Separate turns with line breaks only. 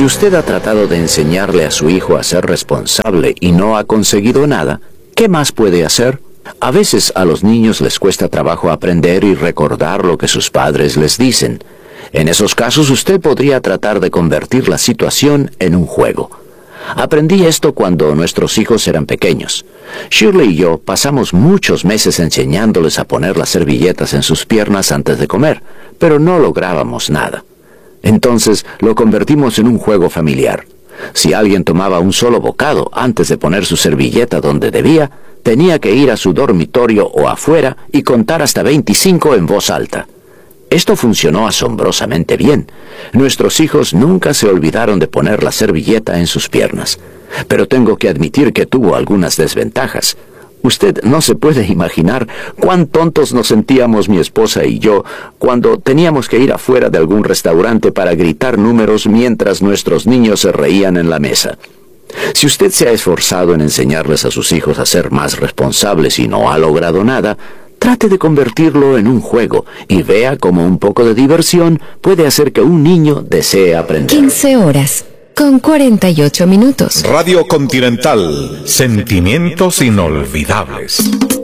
Si usted ha tratado de enseñarle a su hijo a ser responsable y no ha conseguido nada, ¿qué más puede hacer? A veces a los niños les cuesta trabajo aprender y recordar lo que sus padres les dicen. En esos casos usted podría tratar de convertir la situación en un juego. Aprendí esto cuando nuestros hijos eran pequeños. Shirley y yo pasamos muchos meses enseñándoles a poner las servilletas en sus piernas antes de comer, pero no lográbamos nada. Entonces lo convertimos en un juego familiar. Si alguien tomaba un solo bocado antes de poner su servilleta donde debía, tenía que ir a su dormitorio o afuera y contar hasta 25 en voz alta. Esto funcionó asombrosamente bien. Nuestros hijos nunca se olvidaron de poner la servilleta en sus piernas. Pero tengo que admitir que tuvo algunas desventajas. Usted no se puede imaginar cuán tontos nos sentíamos mi esposa y yo cuando teníamos que ir afuera de algún restaurante para gritar números mientras nuestros niños se reían en la mesa. Si usted se ha esforzado en enseñarles a sus hijos a ser más responsables y no ha logrado nada, trate de convertirlo en un juego y vea cómo un poco de diversión puede hacer que un niño desee aprender.
15 horas con 48 minutos.
Radio Continental, sentimientos inolvidables.